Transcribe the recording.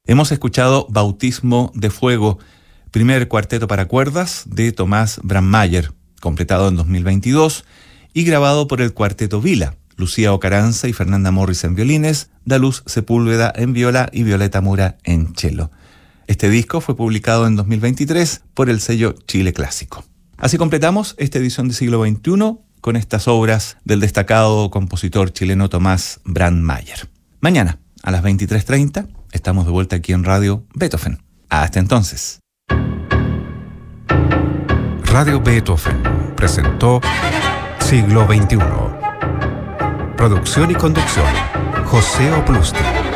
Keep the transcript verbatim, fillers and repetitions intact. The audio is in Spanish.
Hemos escuchado Bautismo de Fuego, primer cuarteto para cuerdas de Tomás Brandmeier, completado en dos mil veintidós y grabado por el Cuarteto Vila, Lucía Ocaranza y Fernanda Morris en violines, Daluz Sepúlveda en viola y Violeta Mura en cello. Este disco fue publicado en dos mil veintitrés por el sello Chile Clásico. Así completamos esta edición de Siglo veintiuno con estas obras del destacado compositor chileno Tomás Brandmeier. Mañana, a las veintitrés treinta, estamos de vuelta aquí en Radio Beethoven. Hasta entonces. Radio Beethoven presentó Siglo veintiuno. Producción y conducción, José Oplusti.